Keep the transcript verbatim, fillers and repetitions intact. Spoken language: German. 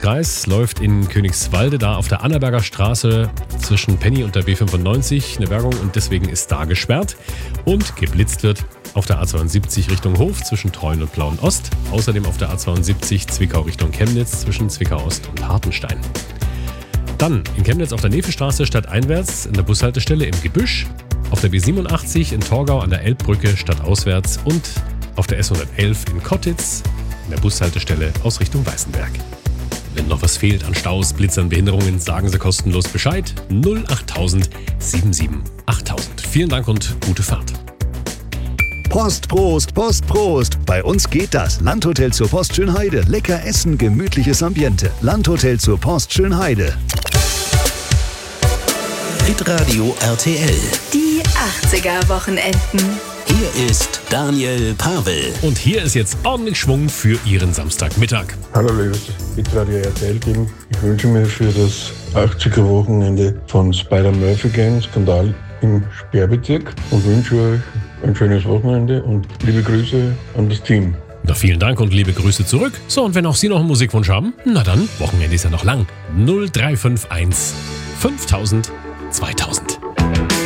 Kreis läuft in Königswalde, da auf der Annaberger Straße zwischen Penny und der B fünfundneunzig eine Bergung und deswegen ist da gesperrt. Und geblitzt wird auf der A zweiundsiebzig Richtung Hof zwischen Treuen und Plauen Ost. Außerdem auf der A zweiundsiebzig Zwickau Richtung Chemnitz zwischen Zwickau Ost und Hartenstein. Dann in Chemnitz auf der Nevestraße stadteinwärts in der Bushaltestelle im Gebüsch. Auf der B siebenundachtzig in Torgau an der Elbbrücke stadtauswärts und auf der S hundertelf in Kottitz in der Bushaltestelle aus Richtung Weißenberg. Wenn noch was fehlt an Staus, Blitzern, Behinderungen, sagen Sie kostenlos Bescheid. null achttausend siebenundsiebzig achttausend. Vielen Dank und gute Fahrt. Post, Prost, Post, Prost. Bei uns geht das. Landhotel zur Post Schönheide. Lecker essen, gemütliches Ambiente. Landhotel zur Post Schönheide. Hitradio R T L. Die achtziger-Wochenenden. Hier ist Daniel Pavel. Und hier ist jetzt ordentlich Schwung für Ihren Samstagmittag. Hallo liebes Hitradio R T L-Team. Ich wünsche mir für das achtziger-Wochenende von Spider-Murphy Gang Skandal im Sperrbezirk und wünsche euch ein schönes Wochenende und liebe Grüße an das Team. Na, vielen Dank und liebe Grüße zurück. So, und wenn auch Sie noch einen Musikwunsch haben, na dann, Wochenende ist ja noch lang. null drei fünf eins fünftausend zweitausend.